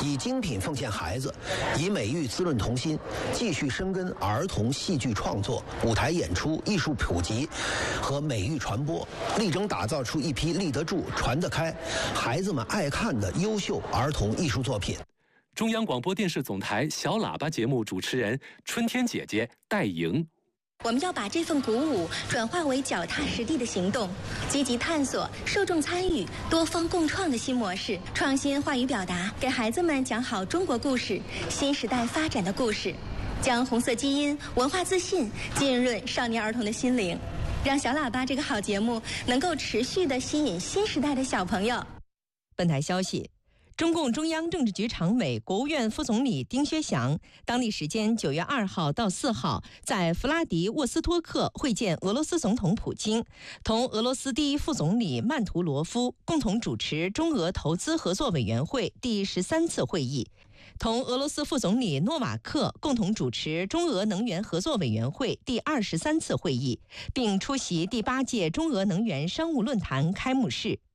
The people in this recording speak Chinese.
以精品奉献孩子，以美育滋润童心，继续深耕儿童戏剧创作、舞台演出、艺术普及和美育传播，力争打造出一批立得住、传得开、孩子们爱看的优秀儿童艺术作品。 中央广播电视总台小喇叭节目主持人春天姐姐戴莹。 我们要把这份鼓舞转化为脚踏实地的行动，积极探索受众参与、多方共创的新模式，创新话语表达，给孩子们讲好中国故事、新时代发展的故事，将红色基因、文化自信浸润少年儿童的心灵，让小喇叭这个好节目能够持续地吸引新时代的小朋友。 本台消息，中共中央政治局常委、国务院副总理丁薛祥当地时间9月2号到4号在弗拉迪沃斯托克会见俄罗斯总统普京，同俄罗斯第一副总理曼图罗夫共同主持中俄投资合作委员会第13次会议，同俄罗斯副总理诺瓦克共同主持中俄能源合作委员会第23次会议，并出席第8届中俄能源商务论坛开幕式。